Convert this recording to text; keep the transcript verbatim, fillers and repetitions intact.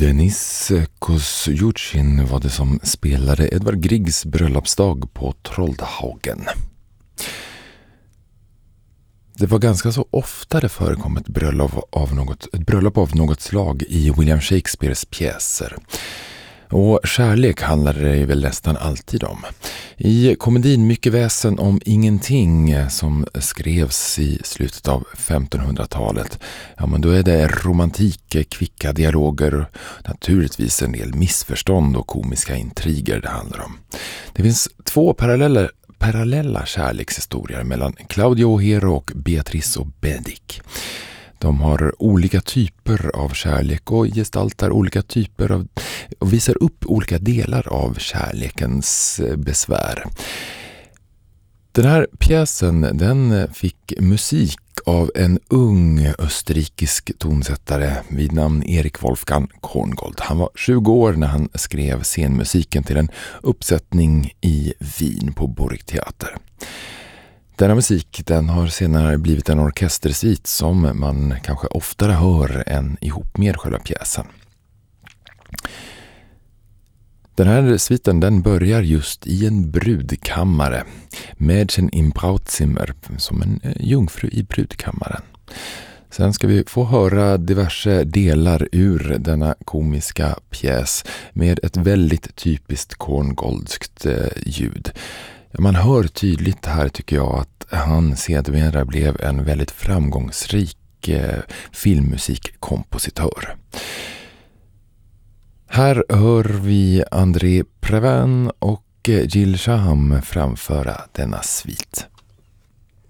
Denis Kosjuchin var det som spelade Edvard Griegs bröllopsdag på Trollhaugen. Det var ganska så ofta det förekom ett bröllop av något, ett bröllop av något slag i William Shakespeares pjäser. Och kärlek handlade det väl nästan alltid om. I komedin Mycket väsen om ingenting som skrevs i slutet av femtonhundratalet, ja men då är det romantik, kvicka dialoger, naturligtvis en del missförstånd och komiska intriger det handlar om. Det finns två paralleller parallella kärlekshistorier mellan Claudio O'Hero och Beatrice och Benedick. De har olika typer av kärlek och gestaltar olika typer av och visar upp olika delar av kärlekens besvär. Den här pjäsen, den fick musik av en ung österrikisk tonsättare vid namn Erik Wolfgang Korngold. Han var tjugo år när han skrev scenmusiken till en uppsättning i Wien på Burgtheater. Denna musik, den har senare blivit en orkestersvit som man kanske oftare hör än ihop med själva pjäsen. Den här sviten, den börjar just i en brudkammare, Mädchen im Brautzimmer, som en jungfru i brudkammaren. Sen ska vi få höra diverse delar ur denna komiska pjäs med ett väldigt typiskt Korngoldskt ljud. Man hör tydligt här, tycker jag, att han sedermera blev en väldigt framgångsrik eh, filmmusikkompositör. Här hör vi André Previn och Gilles Shaham framföra denna svit.